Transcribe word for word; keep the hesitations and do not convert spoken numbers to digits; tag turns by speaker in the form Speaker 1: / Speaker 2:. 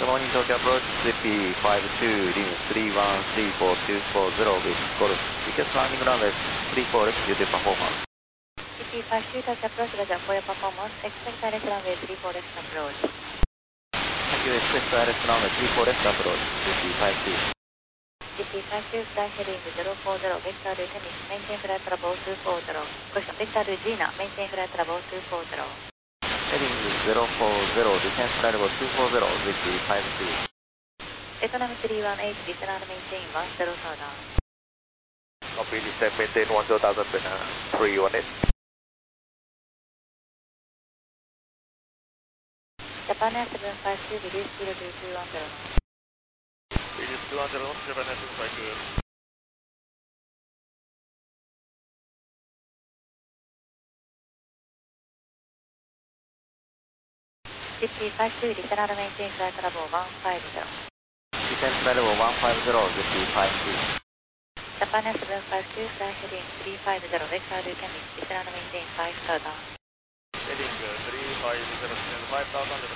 Speaker 1: Good morning, Tokyo approach, Z P five two, limit three one three four two four zero with Golf. Tickets landing runway three four left due to performance.
Speaker 2: Z P five two, touch approach, Roger, for your performance. Expect direct runway three four left approach.
Speaker 1: Thank you, expect direct runway three four left approach, Z P five two.
Speaker 2: Z P five two, fly heading zero four zero, vector Tennis, maintain flight level two four zero. Question, vector Gina, maintain flight level two four zero.
Speaker 1: Heading zero four zero, descent flight level two four zero, Z P five two.
Speaker 2: Vietnam three one eight, descent maintain one zero thousand.
Speaker 3: Copy, descent maintain one zero thousand, three one eight.
Speaker 2: Japan Air seven five two, reduce speed to two one zero.
Speaker 3: Reduce two one zero, Japan Air seven five two.
Speaker 2: Z P five two, descent maintain flight level one five zero.
Speaker 1: Descent flight level one five zero, Z P five two.
Speaker 2: Japan Air seven five two, fly heading three five zero, vector Tennis, descent maintain five thousand.
Speaker 3: Heading three five zero, five thousand.